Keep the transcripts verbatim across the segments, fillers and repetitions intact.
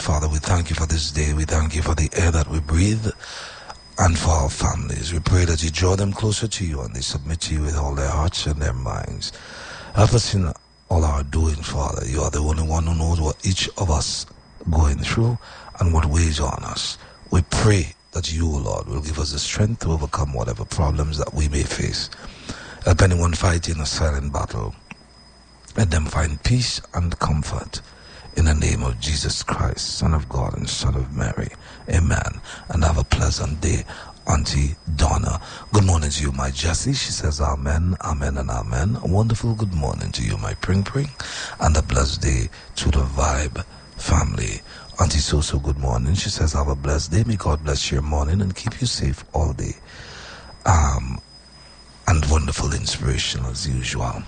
Father, we thank you for this day. We thank you for the air that we breathe and for our families. We pray that you draw them closer to you and they submit to you with all their hearts and their minds. Help us in all our doing, Father. You are the only one who knows what each of us going through and what weighs on us. We pray that you, Lord, will give us the strength to overcome whatever problems that we may face. Help anyone fighting a silent battle. Let them find peace and comfort. In the name of Jesus Christ, Son of God and Son of Mary. Amen. And have a pleasant day, Auntie Donna. Good morning to you, my Jessie. She says amen, amen, and amen. A wonderful good morning to you, my Pring Pring. And a blessed day to the Vibe family. Auntie Soso, good morning. She says have a blessed day. May God bless your morning and keep you safe all day. Um, and wonderful inspiration as usual.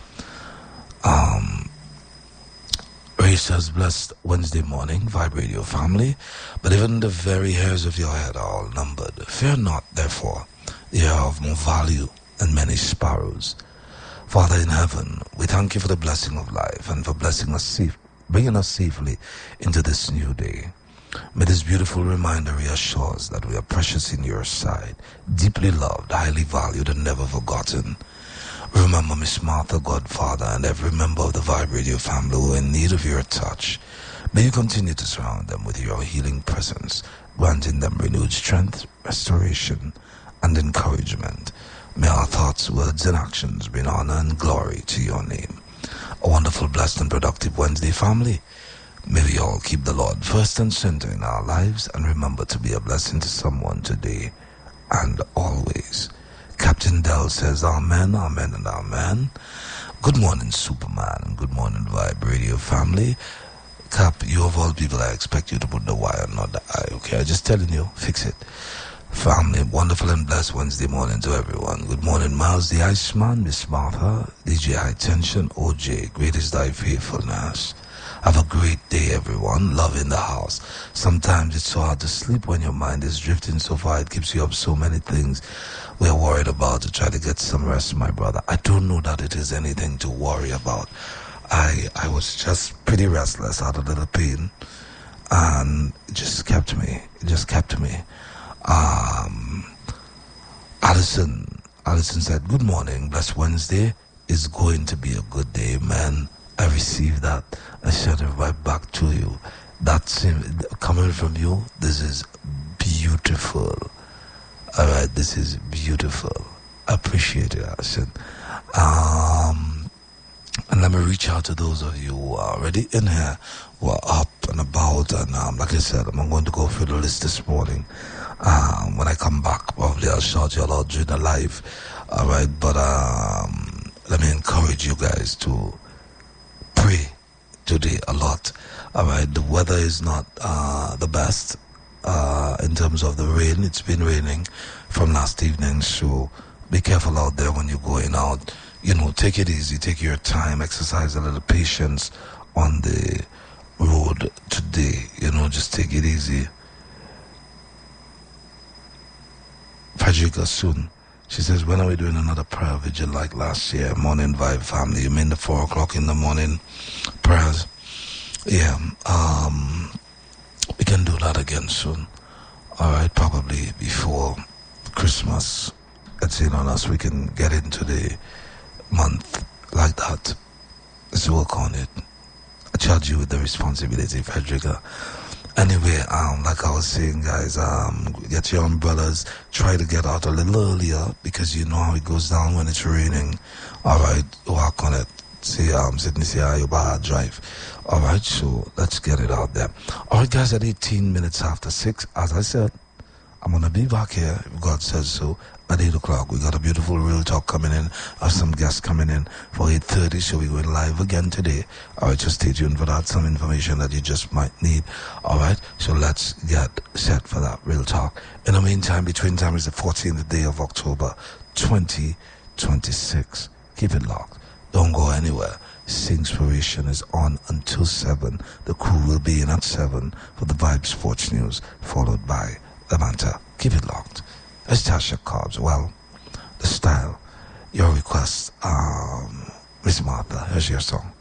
Um... Ray says, blessed Wednesday morning, Vibe Radio family, but even the very hairs of your head are all numbered. Fear not, therefore, ye are of more value than many sparrows. Father in heaven, we thank you for the blessing of life and for blessing us safe, bringing us safely into this new day. May this beautiful reminder reassure us that we are precious in your sight, deeply loved, highly valued, and never forgotten. Remember Miss Martha, Godfather, and every member of the Vibe Radio family who are in need of your touch. May you continue to surround them with your healing presence, granting them renewed strength, restoration, and encouragement. May our thoughts, words, and actions bring honor and glory to your name. A wonderful, blessed, and productive Wednesday, family. May we all keep the Lord first and center in our lives and remember to be a blessing to someone today and always. Captain Dell says amen, amen, and amen. Good morning, Superman, and good morning, Vibe Radio family. Cap, you of all people, I expect you to put the Y and not the I, okay? I'm just telling you, fix it. Family, wonderful and blessed Wednesday morning to everyone. Good morning, Miles the Iceman, Miss Martha, D J High Tension, O J, great is thy faithfulness. Have a great day, everyone. Love in the house. Sometimes it's so hard to sleep when your mind is drifting so far. It keeps you up so many things we're worried about to try to get some rest, my brother. I don't know that it is anything to worry about. I I was just pretty restless, had a little pain, and it just kept me. It just kept me. Um, Allison, Allison said, good morning. Blessed Wednesday is going to be a good day, man. I received that. I sent it right back to you. That's coming from you. This is beautiful. All right, this is beautiful. I appreciate it, Allison. Um, and let me reach out to those of you who are already in here, who are up and about. And um, like I said, I'm going to go through the list this morning. Um, when I come back, probably I'll shout you out during the live. All right, but um, let me encourage you guys to pray today a lot. All right, the weather is not uh, the best uh, in terms of the rain. It's been raining from last evening, so be careful out there when you're going out. You know, take it easy, take your time, exercise a little patience on the road today. You know, just take it easy. Frederica soon. She says, when are we doing another prayer vigil like last year? Morning Vibe family. You mean the four o'clock in the morning prayers? Yeah. Um, we can do that again soon. All right. Probably before Christmas. It's in on us. We can get into the month like that. Let's work on it. I charge you with the responsibility, Frederica. Anyway, um, like I was saying, guys, um, get your umbrellas. Try to get out a little earlier because you know how it goes down when it's raining. All right, work on it. See, um, Sydney, see how you drive. All right, so let's get it out there. All right, guys, at eighteen minutes after six, as I said, I'm gonna be back here if God says so. At eight o'clock, we got a beautiful real talk coming in. I have some guests coming in for eight thirty, so we're going live again today. All right, just stay tuned for that. Some information that you just might need. All right, so let's get set for that real talk. In the meantime, between time is the fourteenth day of October, twenty twenty-six. Keep it locked. Don't go anywhere. Singspiration is on until seven. The crew will be in at seven for the Vibe Sports News, followed by the Banter. Keep it locked. It's Tasha Cobbs. Well, the style, your request, um, Miss Martha, here's your song.